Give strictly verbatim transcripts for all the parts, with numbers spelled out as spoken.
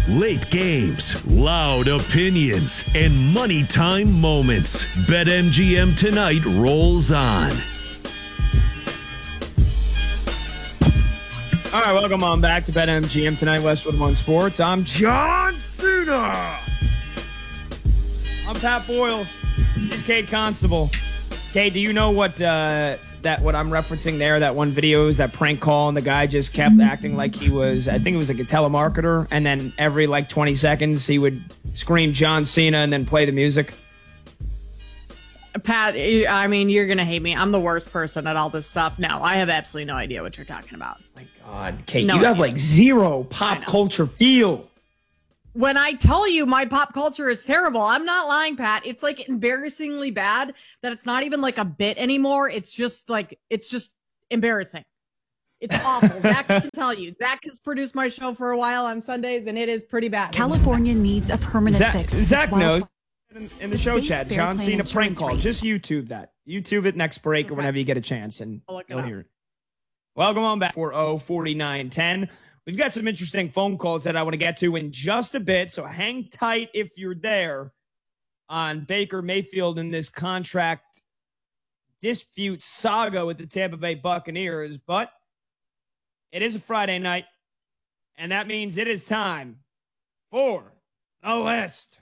Late games, loud opinions, and money time moments. BetMGM tonight rolls on. All right, welcome on back to BetMGM tonight, Westwood One Sports. I'm John Cena. I'm Pat Boyle. He's Kate Constable. Kate, do you know what uh, that what I'm referencing there? That one video is that prank call, and the guy just kept acting like he was, I think it was like a telemarketer, and then every like twenty seconds he would scream John Cena and then play the music. Pat, I mean, you're going to hate me. I'm the worst person at all this stuff. No, I have absolutely no idea what you're talking about. My God, Kate, No you have idea. like zero pop culture feel. When I tell you my pop culture is terrible, I'm not lying, Pat. It's like embarrassingly bad that it's not even like a bit anymore. It's just like, it's just embarrassing. It's awful. Zach can tell you. Zach has produced my show for a while on Sundays, and it is pretty bad. California needs a permanent Zach, fix. to Zach this knows. wildfire. In, in the, the show chat, Fair John Plan Cena prank insurance call. rates. Just YouTube that. YouTube it next break Okay. or whenever you get a chance, and I'll look it you'll up. hear it. Welcome on back for oh forty-nine ten. We've got some interesting phone calls that I want to get to in just a bit, so hang tight if you're there on Baker Mayfield in this contract dispute saga with the Tampa Bay Buccaneers. But it is a Friday night, and that means it is time for the list.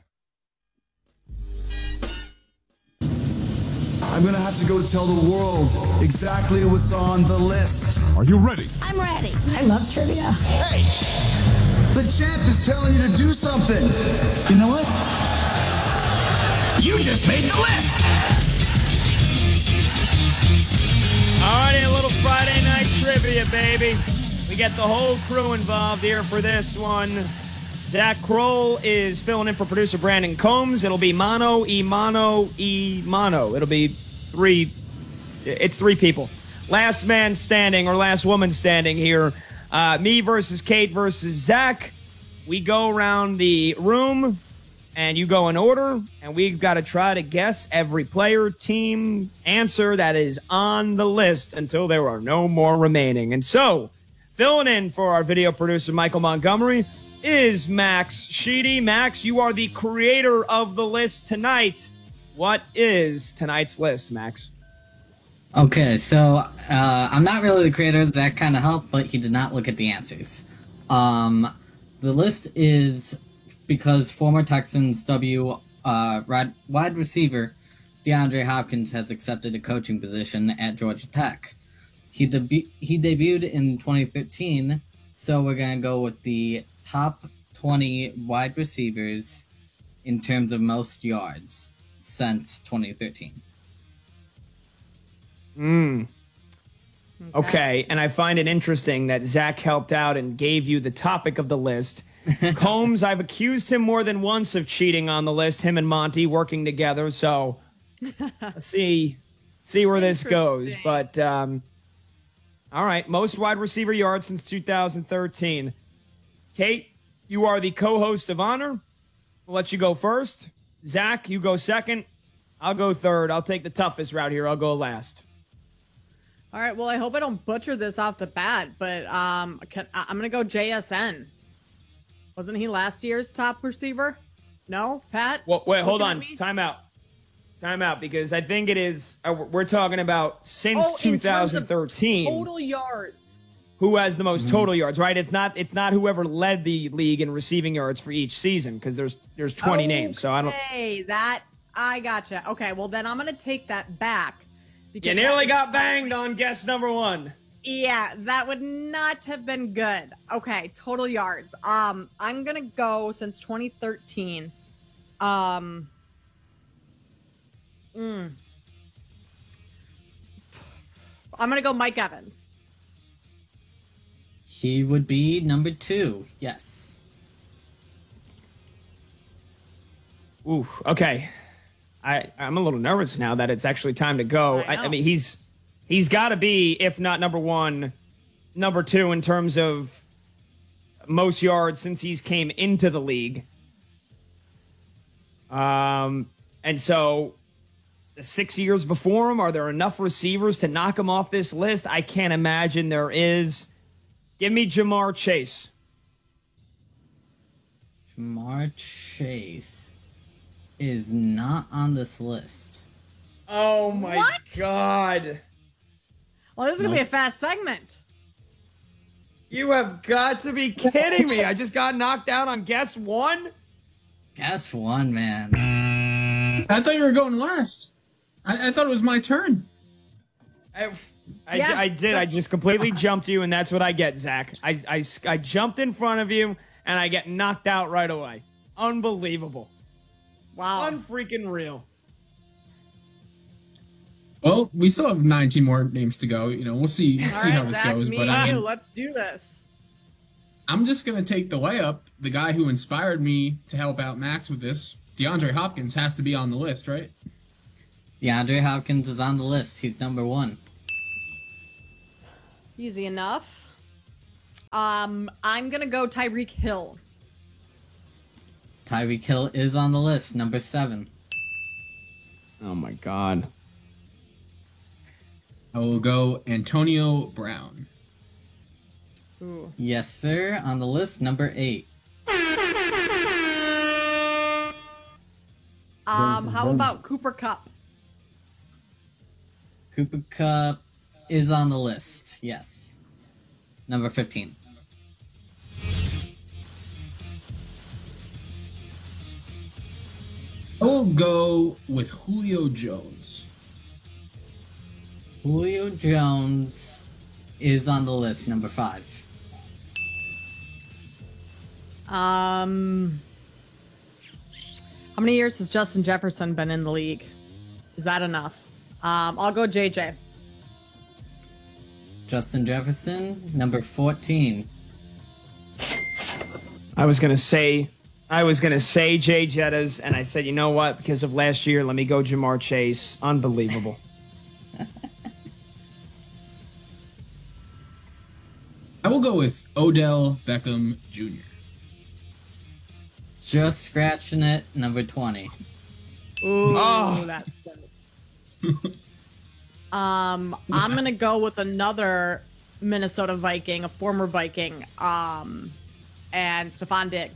I'm going to have to go tell the world exactly what's on the list. Are you ready? I'm ready. I love trivia. Hey, the champ is telling you to do something. You know what? You just made the list. All righty, a little Friday night trivia, baby. We get the whole crew involved here for this one. Zach Kroll is filling in for producer Brandon Combs. It'll be mano, e mano, e mano. It'll be three. It's three people. Last man standing or last woman standing here. Uh, me versus Kate versus Zach. We go around the room, and you go in order, and we've got to try to guess every player, team, answer that is on the list until there are no more remaining. And so, filling in for our video producer Michael Montgomery is Max Sheedy. Max, you are the creator of the list tonight. What is tonight's list, Max? Okay, so uh, I'm not really the creator. That kind of helped, but he did not look at the answers. Um, the list is because former Texans W uh, wide wide receiver DeAndre Hopkins has accepted a coaching position at Georgia Tech. He debu- he debuted in twenty thirteen, so we're gonna go with the top twenty wide receivers in terms of most yards since twenty thirteen. Mm. Okay, and I find it interesting that Zach helped out and gave you the topic of the list. Combs, I've accused him more than once of cheating on the list, him and Monty working together, so let's see, see where this goes. But, um, all right, most wide receiver yards since two thousand thirteen. Kate, you are the co-host of honor. We'll let you go first. Zach, you go second. I'll go third. I'll take the toughest route here. I'll go last. All right, well, I hope I don't butcher this off the bat, but um, can, I- I'm going to go J S N. Wasn't he last year's top receiver? No, Pat? Well, wait, He's hold looking on. at me? Time out. Time out, because I think it is, uh, we're talking about since Oh, in terms of twenty thirteen, Total yards. who has the most total yards, right? It's not It's not whoever led the league in receiving yards for each season, because there's there's twenty names, so I don't. Hey, that, I gotcha. Okay, well, then I'm going to take that back. because You nearly that- got banged on guess number one. Yeah, that would not have been good. Okay, total yards. Um, I'm gonna go since twenty thirteen. Um, mm. I'm gonna go Mike Evans. He would be number two, yes. Ooh, okay. I, I'm a little nervous now that it's actually time to go. I I, I know. mean, he's he's got to be, if not number one, number two in terms of most yards since he's came into the league. Um, and so the six years before him, are there enough receivers to knock him off this list? I can't imagine there is. Give me Jamar Chase. Jamar Chase is not on this list. Oh my What? god. Well, this is gonna Nope. be a fast segment. You have got to be kidding me. I just got knocked out on guest one? Guess one, man. I thought you were going last. I, I thought it was my turn. I, I, Yeah, I did. I just completely jumped you, and that's what I get, Zach. I, I, I jumped in front of you, and I get knocked out right away. Unbelievable. Wow. Unfreaking real. Well, we still have nineteen more names to go. You know, we'll see All see how right, this Zach, goes. me But and you, I'm, let's do this. I'm just gonna take the layup. The guy who inspired me to help out Max with this, DeAndre Hopkins, has to be on the list, right? DeAndre Hopkins is on the list. He's number one. Easy enough. Um, I'm gonna go Tyreek Hill. Tyreek Hill is on the list, number seven. Oh my god. I will go Antonio Brown. Ooh. Yes, sir, on the list, number eight. Um, how about Cooper Cup? Cooper Cup is on the list, yes. Number fifteen. I will go with Julio Jones. Julio Jones is on the list, number five. Um, how many years has Justin Jefferson been in the league? Is that enough? Um, I'll go J J. Justin Jefferson, number fourteen. I was gonna say, I was gonna say Jay Jettas, and I said, you know what? Because of last year, let me go Jamar Chase. Unbelievable. I will go with Odell Beckham Junior Just scratching it, number twenty. Ooh, Oh. that's good. um, I'm gonna go with another Minnesota Viking, a former Viking, um, and Stephon Diggs.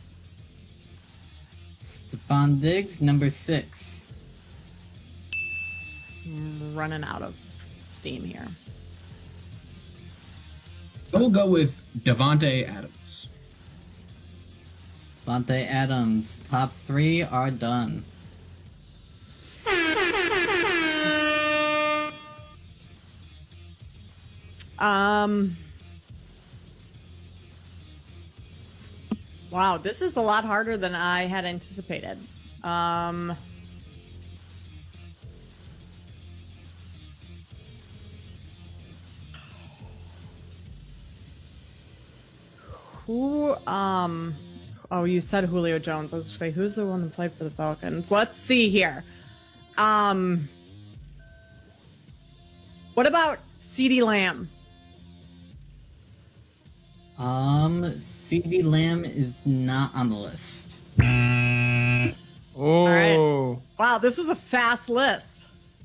Stephon Diggs, number six. I'm running out of steam here. I will go with Devontae Adams. Devontae Adams, top three are done. Um. Wow, this is a lot harder than I had anticipated. Um. Who, um, oh, you said Julio Jones. I was gonna say, who's the one that played for the Falcons? Let's see here. Um, what about CeeDee Lamb? Um, CeeDee Lamb is not on the list. Oh, right. Wow, this was a fast list.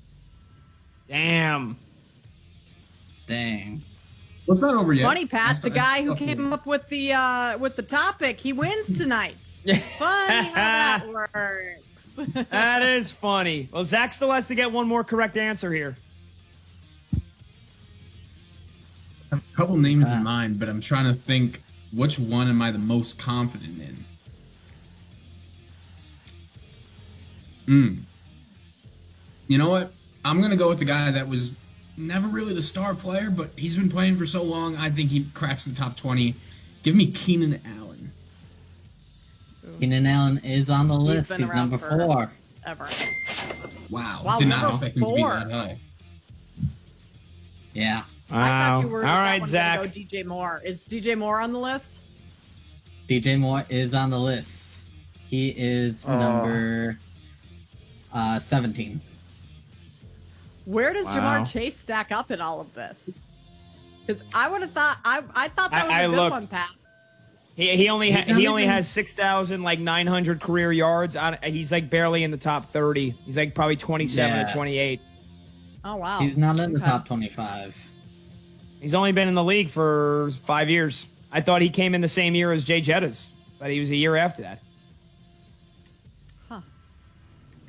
damn. Dang. Well, it's not over yet. Funny, Pat, I the still- I guy still who have to- came up with the uh with the topic, he wins tonight. Funny how that works. That is funny. Well, Zach still has to get one more correct answer here. I have a couple names Ah. in mind, but I'm trying to think which one am I the most confident in. Hmm. You know what? I'm gonna go with the guy that was never really the star player, but he's been playing for so long. I think he cracks the top twenty. Give me Keenan Allen. Keenan Allen is on the list. been He's, around number for- four. Ever. Wow, Wow, did not number expect him to be four. that high. Yeah. I Wow. thought you were All that right, one Zach. gonna go D J Moore. Is D J Moore on the list? D J Moore is on the list. He is Oh. number uh, seventeen. Where does Wow. Jamar Chase stack up in all of this? Because I would have thought I I thought that was I- a I good looked. one, Pat. He, he only ha- He's not he only even- has six thousand like nine hundred career yards. On, he's like barely in the top thirty. He's like probably twenty-seven Yeah. or twenty-eight. Oh wow. He's not in the Okay. top twenty-five. He's only been in the league for five years. I thought he came in the same year as Jay Jettas, but he was a year after that.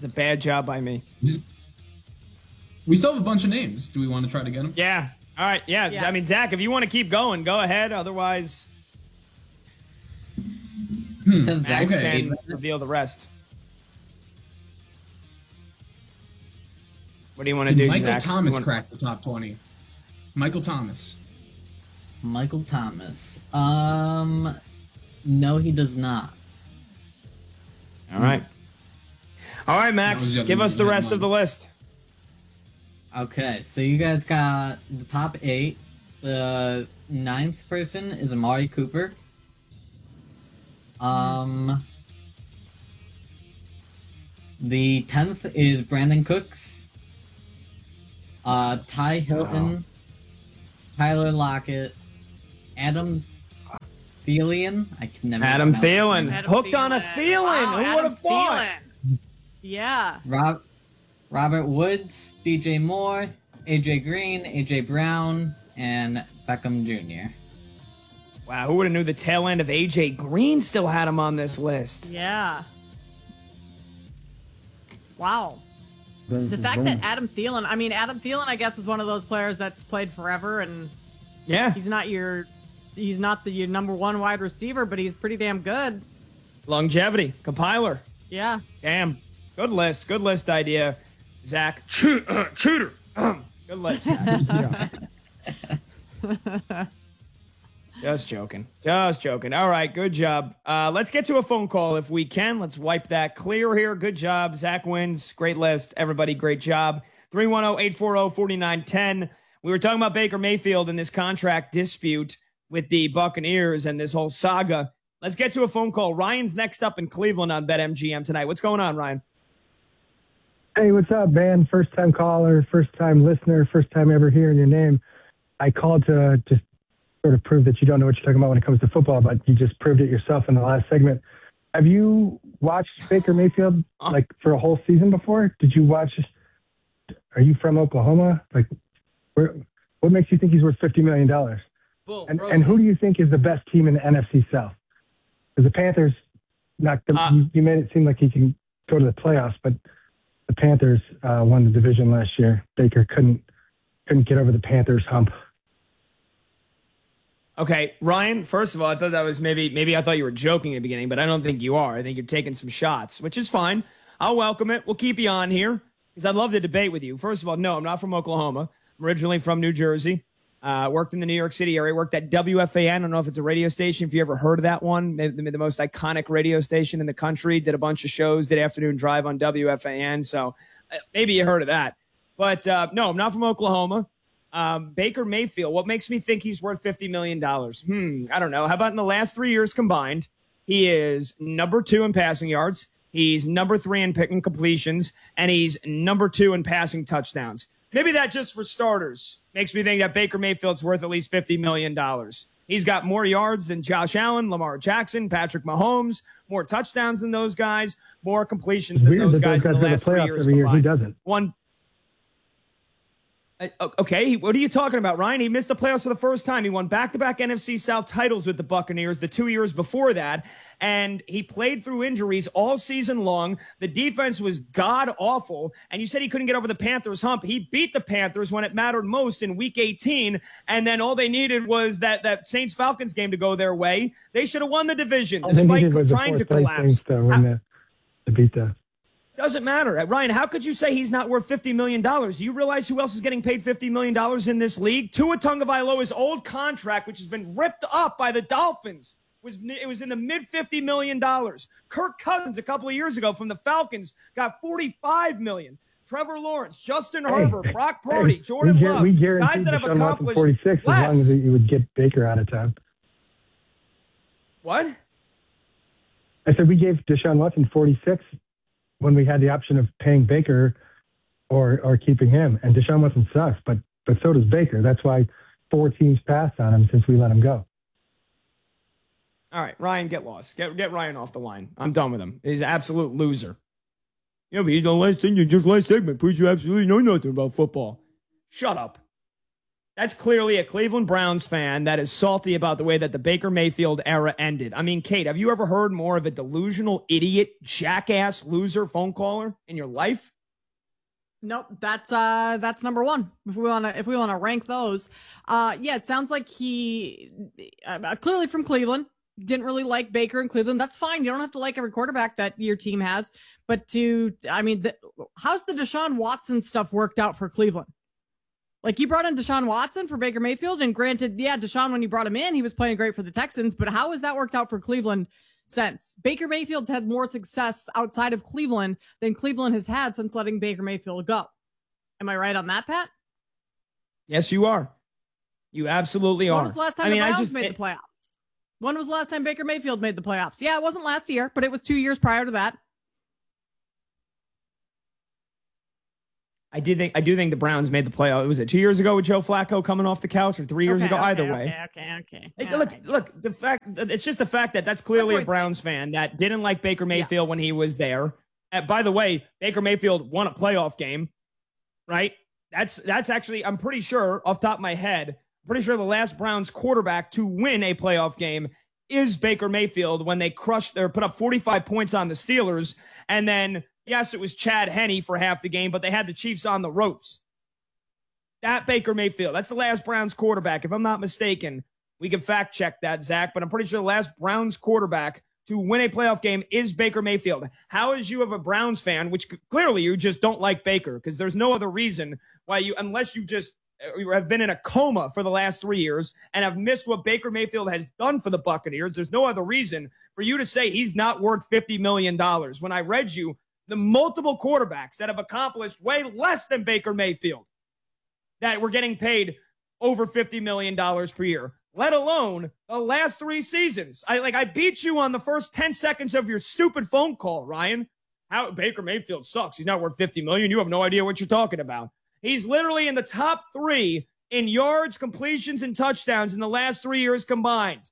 It's a bad job by me. We still have a bunch of names. Do we want to try to get them? Yeah. All right. Yeah. Yeah. I mean, Zach, if you want to keep going, go ahead. Otherwise, Hmm. It says Max Zach can Favorite. reveal the rest. What do you want to do, Michael Zach? Thomas You wanna- cracked the top twenty. Michael Thomas. Michael Thomas. Um, no, he does not. All right. All right, That Max, was the other give one us the that had rest of the mine. list. Okay, so you guys got the top eight. The ninth person is Amari Cooper. Um, the tenth is Brandon Cooks. Uh, Ty Hilton, Tyler Lockett, Adam Thielen. I can never. Adam pronounce his Thielen. name. Adam Hooked on a Thielen. Thielen. Wow, Who Adam would have thought? Thielen. Yeah. Rob, Robert Woods, D J Moore, A J Green, A J Brown, and Beckham Junior Wow, who would have knew the tail end of A J Green still had him on this list? Yeah. Wow. The fact that Adam Thielen, I mean, Adam Thielen, I guess, is one of those players that's played forever, and Yeah. he's not your, he's not the your number one wide receiver, but he's pretty damn good. Longevity. Compiler. Yeah. Damn. Good list. Good list idea. Zach. Choo- uh, Shooter. Good list. Zach. Just joking. Just joking. All right. Good job. Uh, let's get to a phone call if we can. Let's wipe that clear here. Good job. Zach wins. Great list. Everybody, great job. three one zero, eight four zero, four nine one zero. We were talking about Baker Mayfield and this contract dispute with the Buccaneers and this whole saga. Let's get to a phone call. Ryan's next up in Cleveland on BetMGM tonight. What's going on, Ryan? Hey, what's up, man? First time caller, first time listener, first time ever hearing your name. I called to just sort of prove that you don't know what you're talking about when it comes to football, but you just proved it yourself in the last segment. Have you watched Baker Mayfield like for a whole season before? Did you watch? Are you from Oklahoma? Like, where? What makes you think he's worth fifty million dollars? And, and who do you think is the best team in the N F C South? Because the Panthers, not the, Uh, you, you made it seem like he can go to the playoffs, but the Panthers uh, won the division last year. Baker couldn't couldn't get over the Panthers hump. Okay, Ryan, first of all, I thought that was maybe, maybe I thought you were joking at the beginning, but I don't think you are. I think you're taking some shots, which is fine. I'll welcome it. We'll keep you on here because I'd love to debate with you. First of all, no, I'm not from Oklahoma. I'm originally from New Jersey. Uh, worked in the New York City area. Worked at W F A N. I don't know if it's a radio station. If you ever heard of that one, maybe the most iconic radio station in the country. Did a bunch of shows. Did Afternoon Drive on W F A N. So uh, maybe you heard of that. But uh, no, I'm not from Oklahoma. Um, Baker Mayfield. What makes me think he's worth fifty million dollars? Hmm. I don't know. How about in the last three years combined? He is number two in passing yards. He's number three in picking completions, and he's number two in passing touchdowns. Maybe that just for starters makes me think that Baker Mayfield's worth at least fifty million dollars. He's got more yards than Josh Allen, Lamar Jackson, Patrick Mahomes, more touchdowns than those guys, more completions It's than weird those that guys those in the guys last go to the three playoffs years every year. He combined. doesn't. One. Uh, Okay, what are you talking about, Ryan? He missed the playoffs for the first time. He won back-to-back N F C South titles with the Buccaneers the two years before that, and he played through injuries all season long. The defense was god-awful, and you said he couldn't get over the Panthers hump. He beat the Panthers when it mattered most in Week eighteen, and then all they needed was that, that Saints-Falcons game to go their way. They should have won the division, All they despite needed was the trying to fourth place collapse. Saints to win the, to beat the. Doesn't matter. Ryan, how could you say he's not worth fifty million dollars? Do you realize who else is getting paid fifty million dollars in this league? Tua Tagovailoa's old contract, which has been ripped up by the Dolphins, was it was in the mid fifty million dollars. Kirk Cousins, a couple of years ago from the Falcons, got forty-five million dollars. Trevor Lawrence, Justin Herbert, Brock Purdy, Hey, Jordan we, gar- Love, we guaranteed guys that have Deshaun Watson accomplished forty-six less. as long as he would get Baker out of town. What? I said we gave Deshaun Watson forty-six when we had the option of paying Baker or or keeping him. And Deshaun Watson sucks, but but so does Baker. That's why four teams passed on him since we let him go. All right, Ryan, get lost. Get get Ryan off the line. I'm done with him. He's an absolute loser. Yeah, but you the last thing, you just last segment proves you absolutely know nothing about football. Shut up. That's clearly a Cleveland Browns fan that is salty about the way that the Baker Mayfield era ended. I mean, Kate, have you ever heard more of a delusional idiot, jackass, loser phone caller in your life? Nope, that's uh that's number one. If we want to if we want to rank those, uh yeah, it sounds like he uh, clearly from Cleveland didn't really like Baker in Cleveland. That's fine. You don't have to like every quarterback that your team has, but to I mean, the, how's the Deshaun Watson stuff worked out for Cleveland? Like, you brought in Deshaun Watson for Baker Mayfield, and granted, yeah, Deshaun, when you brought him in, he was playing great for the Texans, but how has that worked out for Cleveland since? Baker Mayfield's had more success outside of Cleveland than Cleveland has had since letting Baker Mayfield go. Am I right on that, Pat? Yes, you are. You absolutely are. When was the last time I mean, the Browns I just, made it, the playoffs? When was the last time Baker Mayfield made the playoffs? Yeah, it wasn't last year, but it was two years prior to that. I did think I do think the Browns made the playoff. Was it two years ago with Joe Flacco coming off the couch, or three years okay, ago? okay, Either okay, way. Okay, okay, Hey, okay. look, look. The fact it's just the fact that that's clearly a Browns fan that didn't like Baker Mayfield yeah. when he was there. And by the way, Baker Mayfield won a playoff game, right? That's that's actually I'm pretty sure off the top of my head, pretty sure the last Browns quarterback to win a playoff game is Baker Mayfield when they crushed or put up forty-five points on the Steelers, and then yes, it was Chad Henne for half the game, but they had the Chiefs on the ropes. That Baker Mayfield, that's the last Browns quarterback. If I'm not mistaken, we can fact check that, Zach, but I'm pretty sure the last Browns quarterback to win a playoff game is Baker Mayfield. How is you of a Browns fan, which clearly you just don't like Baker, because there's no other reason why you, unless you just have been in a coma for the last three years and have missed what Baker Mayfield has done for the Buccaneers, there's no other reason for you to say he's not worth fifty million dollars. When I read you the multiple quarterbacks that have accomplished way less than Baker Mayfield that were getting paid over fifty million dollars per year, let alone the last three seasons. I like I beat you on the first ten seconds of your stupid phone call, Ryan. How Baker Mayfield sucks. He's not worth fifty million dollars. You have no idea what you're talking about. He's literally in the top three in yards, completions, and touchdowns in the last three years combined.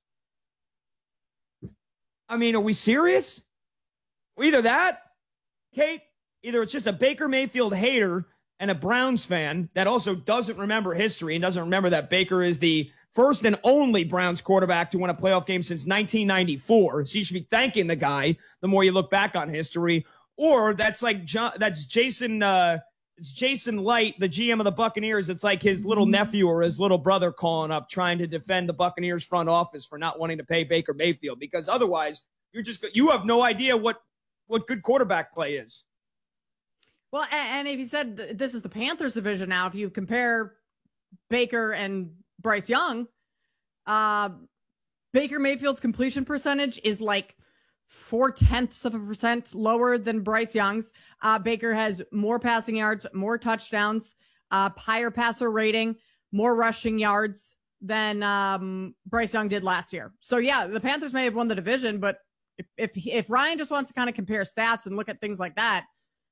I mean, are we serious? Either that, Kate, either it's just a Baker Mayfield hater and a Browns fan that also doesn't remember history and doesn't remember that Baker is the first and only Browns quarterback to win a playoff game since nineteen ninety-four. So you should be thanking the guy the more you look back on history. Or that's like John, that's Jason, uh, it's Jason Light, the G M of the Buccaneers. It's like his little nephew or his little brother calling up trying to defend the Buccaneers front office for not wanting to pay Baker Mayfield, because otherwise you're just you have no idea what what good quarterback play is. Well, and if you said this is the Panthers division now, if you compare Baker and Bryce Young, uh, Baker Mayfield's completion percentage is like four tenths of a percent lower than Bryce Young's. Uh, Baker has more passing yards, more touchdowns, uh, higher passer rating, more rushing yards than um, Bryce Young did last year. So yeah, the Panthers may have won the division, but if if, if Ryan just wants to kind of compare stats and look at things like that,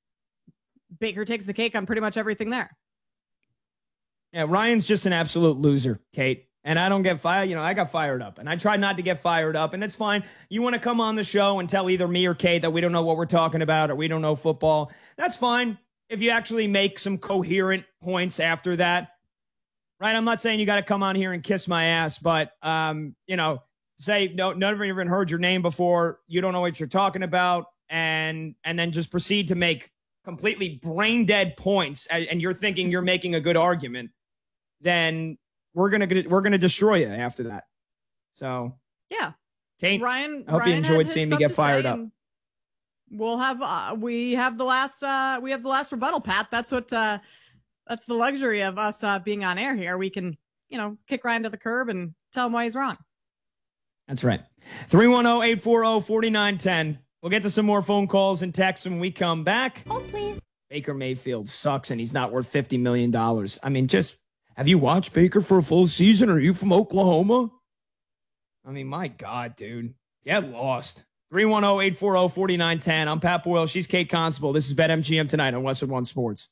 Baker takes the cake on pretty much everything there. Yeah, Ryan's just an absolute loser, Kate. And I don't get fired. You know, I got fired up. And I tried not to get fired up. And it's fine. You want to come on the show and tell either me or Kate that we don't know what we're talking about or we don't know football. That's fine if you actually make some coherent points after that. Right? I'm not saying you got to come on here and kiss my ass. But, um, you know, say, no, never even heard your name before. You don't know what you're talking about. And, and then just proceed to make completely brain dead points, and you're thinking you're making a good argument, then we're gonna we're gonna destroy you after that. So yeah, Kate, Ryan, I hope Ryan you enjoyed seeing me get fired up. We'll have uh, we have the last uh, we have the last rebuttal, Pat. That's what uh, that's the luxury of us uh, being on air here. We can you know kick Ryan to the curb and tell him why he's wrong. That's right. three one zero, eight four zero, four nine one zero. We'll get to some more phone calls and texts when we come back. Oh, please. Baker Mayfield sucks, and he's not worth fifty million dollars. I mean, just, have you watched Baker for a full season? Are you from Oklahoma? I mean, my God, dude. Get lost. three one zero, eight four zero, four nine one zero. I'm Pat Boyle. She's Kate Constable. This is BetMGM tonight on Westwood One Sports.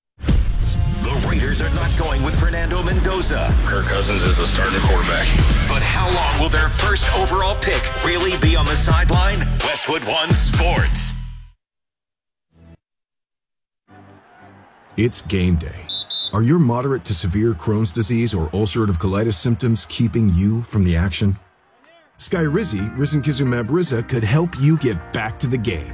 The Raiders are not going with Fernando Mendoza. Kirk Cousins is a starting quarterback. But how long will their first overall pick really be on the sideline? Westwood One Sports. It's game day. Are your moderate to severe Crohn's disease or ulcerative colitis symptoms keeping you from the action? Skyrizi, risankizumab Riza, could help you get back to the game.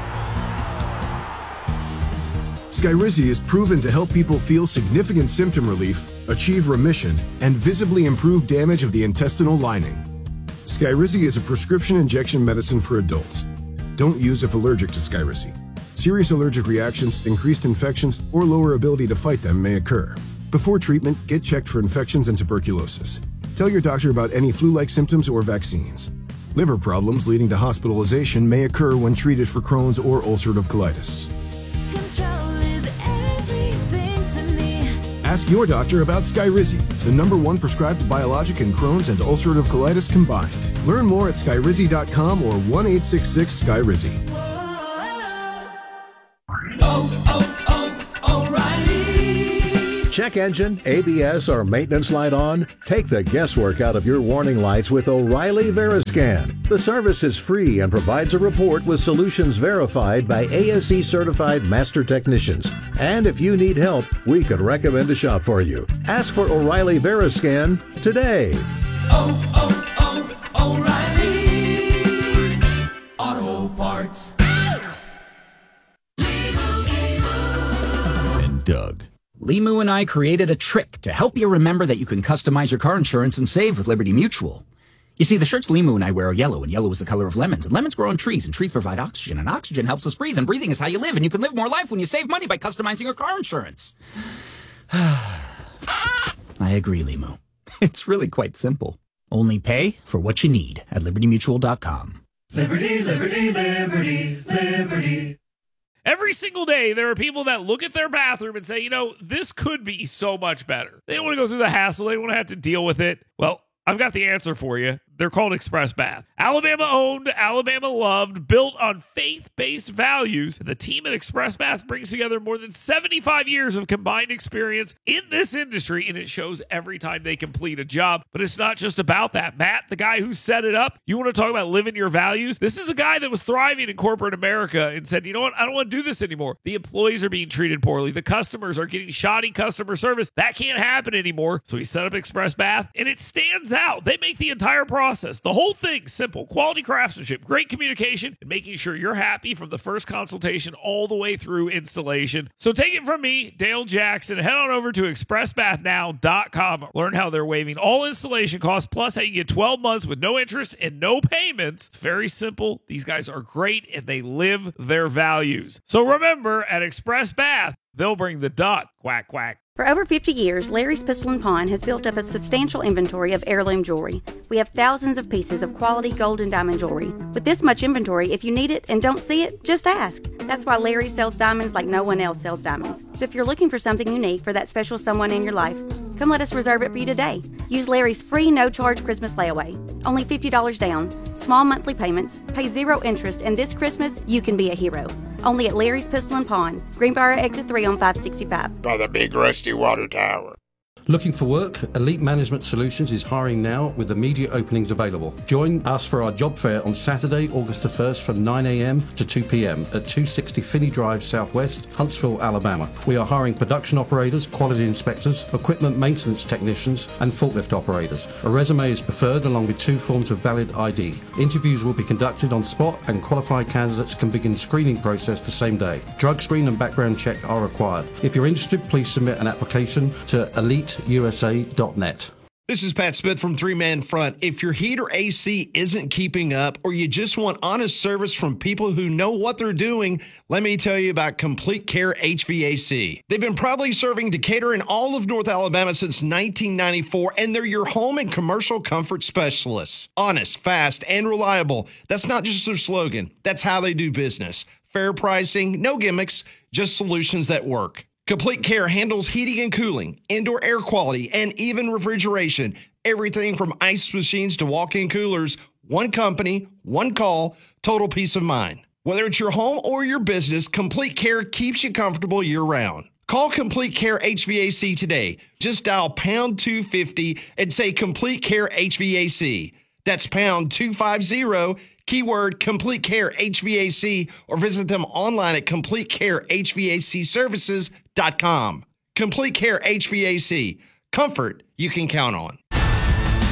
Skyrizi is proven to help people feel significant symptom relief, achieve remission, and visibly improve damage of the intestinal lining. Skyrizi is a prescription injection medicine for adults. Don't use if allergic to Skyrizi. Serious allergic reactions, increased infections, or lower ability to fight them may occur. Before treatment, get checked for infections and tuberculosis. Tell your doctor about any flu-like symptoms or vaccines. Liver problems leading to hospitalization may occur when treated for Crohn's or ulcerative colitis. Ask your doctor about Skyrizi, the number one prescribed biologic in Crohn's and ulcerative colitis combined. Learn more at skyrizi dot com or one eight six six Skyrizi. Oh, oh, oh, O'Reilly. Check engine, A B S, or maintenance light on? Take the guesswork out of your warning lights with O'Reilly Veriscan. The service is free and provides a report with solutions verified by A S E certified master technicians. And if you need help, we could recommend a shop for you. Ask for O'Reilly Veriscan today. Oh, oh, oh, O'Reilly Auto Parts. And Doug. Limu and I created a trick to help you remember that you can customize your car insurance and save with Liberty Mutual. You see, the shirts Limu and I wear are yellow, and yellow is the color of lemons, and lemons grow on trees, and trees provide oxygen, and oxygen helps us breathe, and breathing is how you live, and you can live more life when you save money by customizing your car insurance. I agree, Limu. It's really quite simple. Only pay for what you need at liberty mutual dot com. Liberty, liberty, liberty, liberty. Every single day, there are people that look at their bathroom and say, you know, this could be so much better. They don't want to go through the hassle. They don't want to have to deal with it. Well, I've got the answer for you. They're called Express Bath. Alabama owned, Alabama loved, built on faith-based values. The team at Express Bath brings together more than seventy-five years of combined experience in this industry, and it shows every time they complete a job. But it's not just about that. Matt, the guy who set it up, you want to talk about living your values? This is a guy that was thriving in corporate America and said, you know what? I don't want to do this anymore. The employees are being treated poorly. The customers are getting shoddy customer service. That can't happen anymore. So he set up Express Bath, and it stands out. They make the entire process. The whole thing simple. Quality craftsmanship, great communication, and making sure you're happy from the first consultation all the way through installation. So take it from me, Dale Jackson. Head on over to express bath now dot com. Learn how they're waiving all installation costs, plus how you get twelve months with no interest and no payments. It's very simple. These guys are great, and they live their values. So remember, at Express Bath, they'll bring the duck. Quack, quack. For over fifty years, Larry's Pistol and Pawn has built up a substantial inventory of heirloom jewelry. We have thousands of pieces of quality gold and diamond jewelry. With this much inventory, if you need it and don't see it, just ask. That's why Larry sells diamonds like no one else sells diamonds. So if you're looking for something unique for that special someone in your life, come let us reserve it for you today. Use Larry's free no-charge Christmas layaway. Only fifty dollars down, small monthly payments, pay zero interest, and this Christmas, you can be a hero. Only at Larry's Pistol and Pawn, Greenbrier Exit three on five sixty-five. By the big rusty water tower. Looking for work? Elite Management Solutions is hiring now with immediate openings available. Join us for our job fair on Saturday, August the first from nine a.m. to two p.m. at two sixty Finney Drive Southwest, Huntsville, Alabama. We are hiring production operators, quality inspectors, equipment maintenance technicians, and forklift operators. A resume is preferred along with two forms of valid I D. Interviews will be conducted on spot, and qualified candidates can begin screening process the same day. Drug screen and background check are required. If you're interested, please submit an application to elite U S A dot net. This is Pat Smith from Three Man Front. If your heat or A C isn't keeping up, or you just want honest service from people who know what they're doing, let me tell you about Complete Care H V A C. They've been proudly serving Decatur and all of North Alabama since nineteen ninety-four, and they're your home and commercial comfort specialists. Honest, fast, and reliable. That's not just their slogan. That's how they do business. Fair pricing, no gimmicks, just solutions that work. Complete Care handles heating and cooling, indoor air quality, and even refrigeration. Everything from ice machines to walk-in coolers. One company, one call, total peace of mind. Whether it's your home or your business, Complete Care keeps you comfortable year-round. Call Complete Care H V A C today. Just dial pound two fifty and say Complete Care H V A C. That's pound two fifty, keyword Complete Care H V A C, or visit them online at complete care h v a c services dot com. Complete Care H V A C. Comfort you can count on.